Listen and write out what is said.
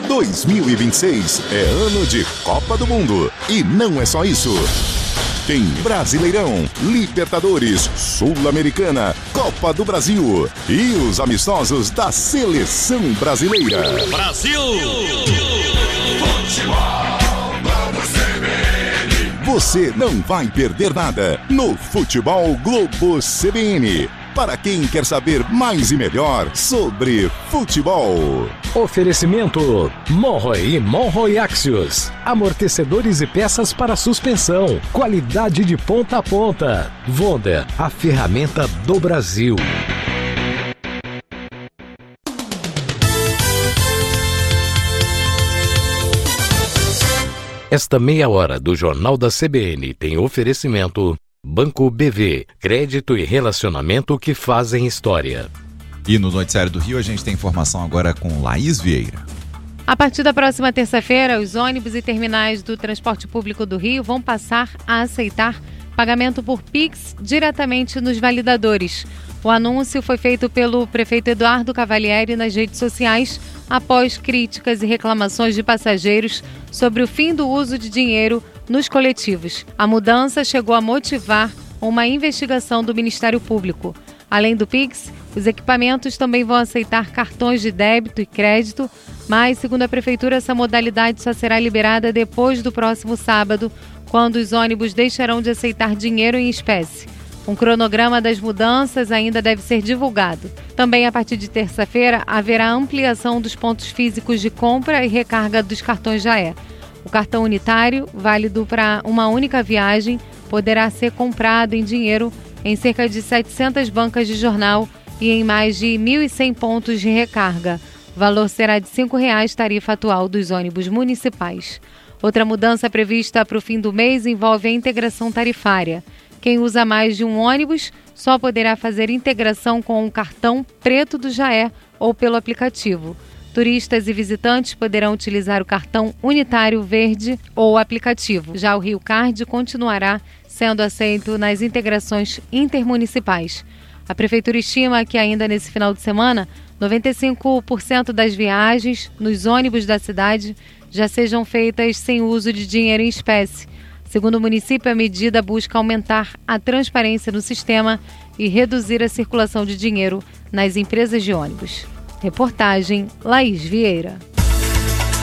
2026 é ano de Copa do Mundo. E não é só isso. Tem Brasileirão, Libertadores, Sul-Americana, Copa do Brasil e os amistosos da Seleção Brasileira. Brasil! Você não vai perder nada no Futebol Globo CBN. Para quem quer saber mais e melhor sobre futebol. Oferecimento Monroe e Monroe Axios. Amortecedores e peças para suspensão. Qualidade de ponta a ponta. Wonder, a ferramenta do Brasil. Esta meia hora do Jornal da CBN tem oferecimento Banco BV, crédito e relacionamento que fazem história. E no Noticiário do Rio a gente tem informação agora com Laís Vieira. A partir da próxima terça-feira, os ônibus e terminais do transporte público do Rio vão passar a aceitar pagamento por Pix diretamente nos validadores. O anúncio foi feito pelo prefeito Eduardo Cavalieri nas redes sociais após críticas e reclamações de passageiros sobre o fim do uso de dinheiro nos coletivos. A mudança chegou a motivar uma investigação do Ministério Público. Além do Pix, os equipamentos também vão aceitar cartões de débito e crédito, mas, segundo a Prefeitura, essa modalidade só será liberada depois do próximo sábado, quando os ônibus deixarão de aceitar dinheiro em espécie. Um cronograma das mudanças ainda deve ser divulgado. Também, a partir de terça-feira, haverá ampliação dos pontos físicos de compra e recarga dos cartões Jaé. O cartão unitário, válido para uma única viagem, poderá ser comprado em dinheiro em cerca de 700 bancas de jornal e em mais de 1.100 pontos de recarga. O valor será de R$ 5,00, tarifa atual dos ônibus municipais. Outra mudança prevista para o fim do mês envolve a integração tarifária. Quem usa mais de um ônibus só poderá fazer integração com o cartão preto do Jaé ou pelo aplicativo. Turistas e visitantes poderão utilizar o cartão unitário verde ou aplicativo. Já o Rio Card continuará sendo aceito nas integrações intermunicipais. A Prefeitura estima que ainda nesse final de semana, 95% das viagens nos ônibus da cidade já sejam feitas sem uso de dinheiro em espécie. Segundo o município, a medida busca aumentar a transparência no sistema e reduzir a circulação de dinheiro nas empresas de ônibus. Reportagem Laís Vieira.